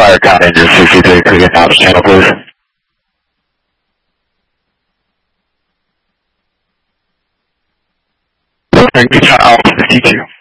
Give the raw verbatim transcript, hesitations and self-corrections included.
fire count engine sixty-three, could you get out channel, please? Thank you, Alpha fifty-two.